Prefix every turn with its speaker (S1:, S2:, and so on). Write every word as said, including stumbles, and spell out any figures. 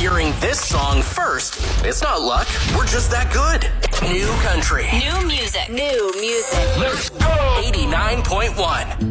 S1: hearing this song first. It's not luck. We're just that good. New country.
S2: New music.
S3: New music.
S1: Let's go. eighty-nine point one.